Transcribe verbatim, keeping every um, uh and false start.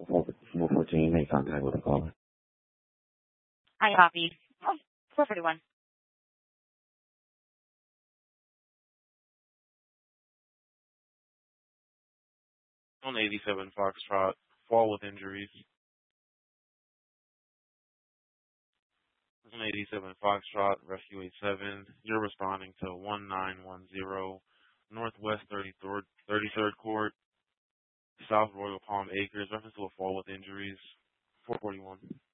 four fourteen, make contact with the caller. I copy. Oh, four forty-one. On eighty-seven Foxtrot, fall with injuries. On eighty-seven Foxtrot, rescue eight seven. You're responding to one nine one zero Northwest thirty-third, thirty-third Court, South Royal Palm Acres, reference to a fall with injuries, four forty-one.